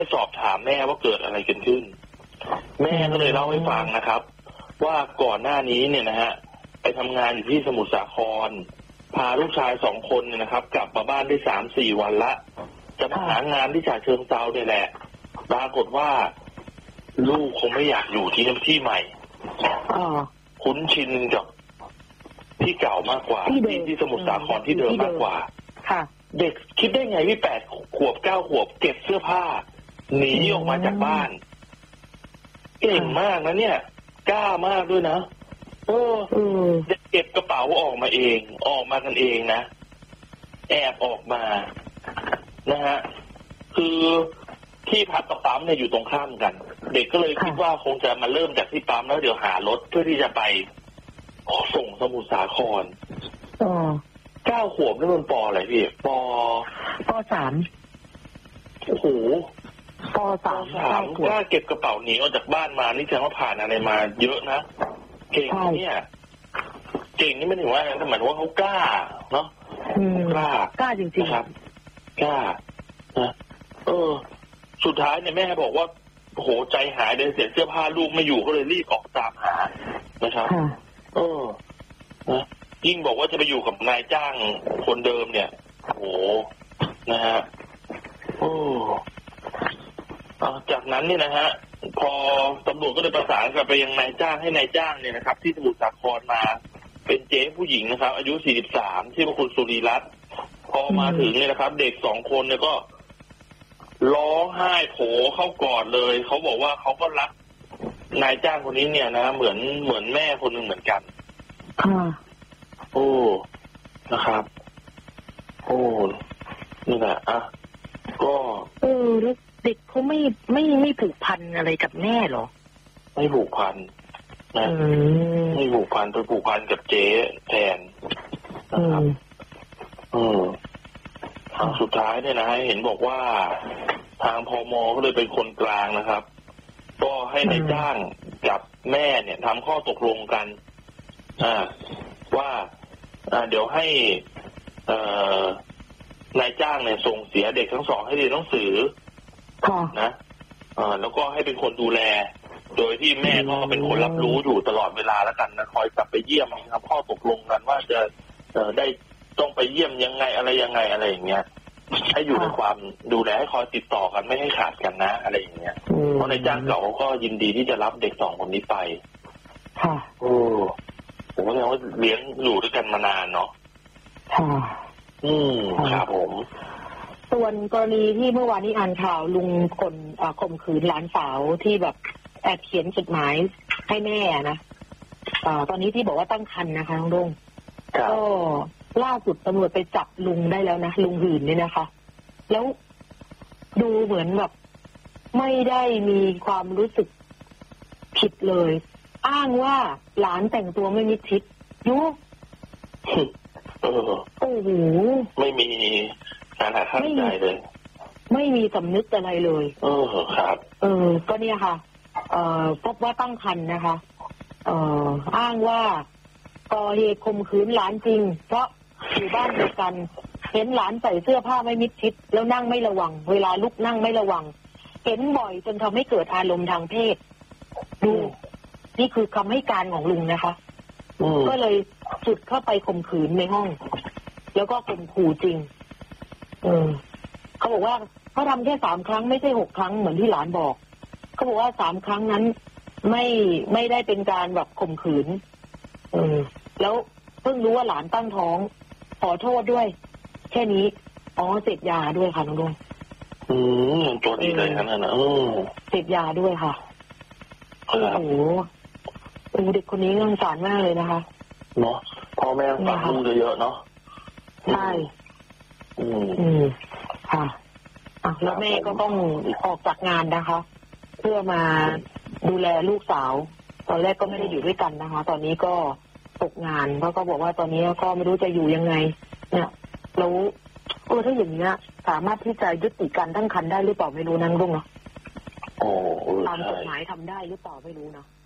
สอบถามแม่ว่าเกิดอะไรกันขึ้นแม่ก็เลยเล่าให้ฟังนะครับว่าก่อนหน้านี้เนี่ยนะฮะไปทำงานอยู่ที่สมุทรสาครพาลูกชาย2 คนเนี่ยนะครับกลับมาบ้านได้3-4 วันละจะมาหางานที่ฉะเชิงเทราเนี่ยแหละปรากฏว่าลูกคงไม่อยากอยู่ที่ใหม่คุ้นชินกับที่เก่ามากกว่าที่สมุทรสาครที่เดิมมากกว่าเด็กคิดได้ไงพี่8 ขวบ 9 ขวบเก็บเสื้อผ้าหนีออกมาจากบ้านเก่งมากนะเนี่ยกล้ามากด้วยนะเก็บกระเป๋าออกมาเองออกมากันเองนะแอบออกมานะฮะคือที่พักกับปั๊มเนี่ยอยู่ตรงข้ามกันเด็กก็เลยคิดว่าคงจะมาเริ่มจากที่ปั๊มแล้วเดี๋ยวหารถเพื่อที่จะไปส่งสมุทรสาคร9 ขวบนี่มันป.อะไรพี่ป.3 โอ้โหป.3 กล้าเก็บกระเป๋าหนีออกจากบ้านมานี่แสดงว่าผ่านอะไรมาเยอะนะเก่งเนี่ยเก่งนี่ไม่ถึงว่าแต่หมายถึงว่าเขากล้าเนาะกล้าจริงๆครับกล้านะสุดท้ายเนี่ยแม่บอกว่าโหใจหายเลยเสียเสื้อผ้าลูกไม่อยู่ก็เลยรีบออกตามหานะครับนะยิ่งบอกว่าจะไปอยู่กับนายจ้างคนเดิมเนี่ยโหนะฮะจากนั้นเนี่ยนะฮะพอตำรวจก็เลยประสานกับไปยังนายจ้างให้นายจ้างเนี่ยนะครับที่สมุทรสาครมาเป็นเจ๊ผู้หญิงนะครับอายุ43ชื่อว่าคุณสุรีรัตน์พอมาถึงเนี่ยนะครับเด็ก2 คนเนี่ยก็ร้องไห้โผเข้ากอดเลยเขาบอกว่าเขาก็รักนายจ้างคนนี้เนี่ยนะเหมือนแม่คนหนึ่งเหมือนกันนะครับนี่แหละก็แล้วเด็กเขาไม่ผูกพันอะไรกับแม่หรอไม่ผูกพันนะไม่ผูกพันไปผูกพันกับเจ๊แทนนะครับสุดท้ายเนี่ยนะเห็นบอกว่าทางพม.ก็เลยเป็นคนกลางนะครับก็ให้นายจ้างกับแม่เนี่ยทำข้อตกลงกันว่าเดี๋ยวให้นายจ้างเนี่ยส่งเสียเด็กทั้ง2ให้เรียนหนังสือนะแล้วก็ให้เป็นคนดูแลโดยที่แม่ก็เป็นคนรับรู้อยู่ตลอดเวลาแล้วกันนะคอยกลับไปเยี่ยมครับข้อตกลงกันว่าจะได้ต้องไปเยี่ยมยังไงอะไรอย่างเงี้ยให้อยู่ในความดูแลให้คอยติดต่อกันไม่ให้ขาดกันนะอะไรอย่างเงี้ยเพราะนายจ้างเก่าเขาก็ยินดีที่จะรับเด็ก2 คนนี้ไปผมก็เลยว่าเลี้ยงอยู่ด้วยกันมานานเนาะครับผมส่วนกรณีที่เมื่อวานนี้อ่านข่าวลุงคนข่มขืนหลานสาวที่แบบแอบเขียนจดหมายให้แม่นะตอนนี้ที่บอกว่าตั้งครรภ์นะคะน้องรุ่งก็ล่าสุดตำรวจไปจับลุงได้แล้วนะลุงหื่นเนี่ยนะคะแล้วดูเหมือนแบบไม่ได้มีความรู้สึกผิดเลยอ้างว่าหลานแต่งตัวไม่มิดชิดยุโอ้โหไม่มีการหาข้างใจเลยไม่มีสำนึกอะไรเลยครับก็เนี่ยค่ะพบว่าตั้งครรภ์นะคะอ้างว่าก่อเหตุข่มขืนหลานจริงเพราะอยู่บ้านเดียวกันเห็นหลานใส่เสื้อผ้าไม่มิดชิดแล้วนั่งไม่ระวังเวลาลุกนั่งไม่ระวังเห็นบ่อยจนทำให้เกิดอารมณ์ทางเพศดูนี่คือคำให้การของลุงนะคะก็เลยจุดเข้าไปข่มขืนในห้องแล้วก็ข่มขู่จริงเขาบอกว่าเขาทำแค่3 ครั้งไม่ใช่6 ครั้งเหมือนที่หลานบอกเขาบอกว่า3 ครั้งนั้นไม่ได้เป็นการแบบข่มขืนแล้วเพิ่งรู้ว่าหลานตั้งท้องขอโทษด้วยแค่นี้เสพยาด้วยค่ะน้องดวงตัวดีเลยขนาดนั้นเสพยาด้วยค่ะโอ้โหเด็กคนนี้สงสารมากเลยนะคะเนาะพ่อแม่ฝากลูกเยอะๆเนาะใช่ค่ะแล้วแม่ก็ต้องออกจากงานนะคะเพื่อมาดูแลลูกสาวตอนแรกก็ไม่ได้อยู่ด้วยกันนะคะตอนนี้ก็ตกงานเพราะก็บอกว่าตอนนี้ก็ไม่รู้จะอยู่ยังไงเนี่ยแล้วถ้าอย่างนี้สามารถที่จะยุติการตั้งครรภ์ได้หรือเปล่าไม่รู้นั่งรุ่งเนาะตามกฎหมายทำได้หรือเปล่าไม่รู้นะ